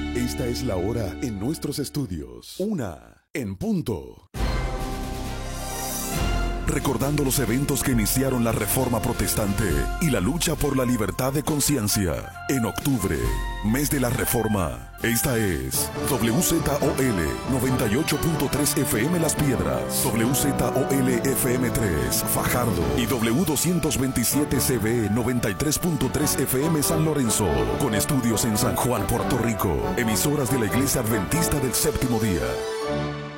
Esta es la hora en nuestros estudios. 1:00 p.m. Recordando los eventos que iniciaron la Reforma Protestante y la lucha por la libertad de conciencia. En octubre, mes de la Reforma. Esta es WZOL 98.3 FM Las Piedras, WZOL FM 3 Fajardo y W227CB 93.3 FM San Lorenzo, con estudios en San Juan, Puerto Rico, emisoras de la Iglesia Adventista del Séptimo Día.